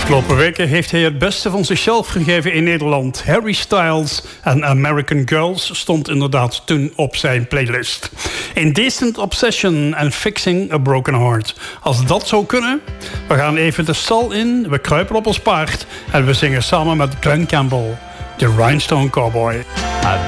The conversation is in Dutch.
Afgelopen weken heeft hij het beste van zichzelf gegeven in Nederland. Harry Styles en American Girls stond inderdaad toen op zijn playlist. Indecent Obsession en Fixing a Broken Heart. Als dat zou kunnen, we gaan even de stal in, we kruipen op ons paard en we zingen samen met Glen Campbell, The Rhinestone Cowboy.